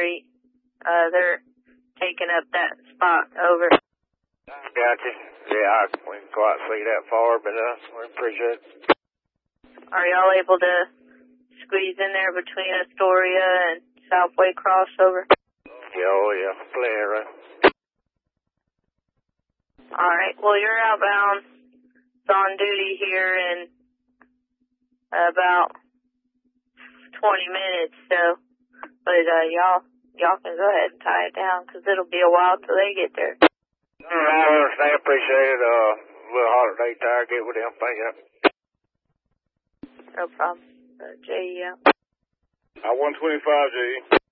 Street. They're taking up that spot over. Gotcha. Yeah, we can quite see that far, but we appreciate it. Are y'all able to squeeze in there between Astoria and Southway crossover? Yeah, oh yeah, plenty of room. Alright, well you're outbound. It's on duty here in about 20 minutes, so, but y'all can go ahead and tie it down, because it'll be a while till they get there. I understand, appreciate it. A little holiday tire, get with them, thank you. No problem. J.E. out. I-125, J.E.